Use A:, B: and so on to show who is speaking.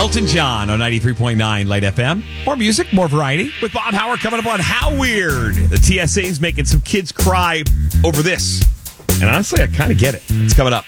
A: Elton John on 93.9 Light FM. More music, more variety. With Bob Howard coming up on How Weird. The TSA's making some kids cry over this. And honestly, I kind of get it. It's coming up.